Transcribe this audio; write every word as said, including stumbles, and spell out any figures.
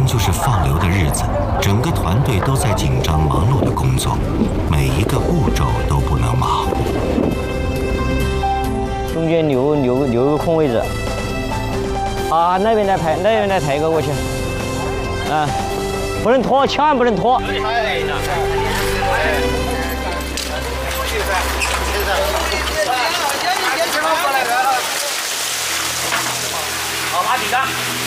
就是放流的日子，整个团队都在紧张忙碌的工作，每一个步骤都不能马虎。 中间留留留个空位置。啊，那边来抬，那边来抬一个过去。啊，不能拖，千万不能拖。 好，拉底的。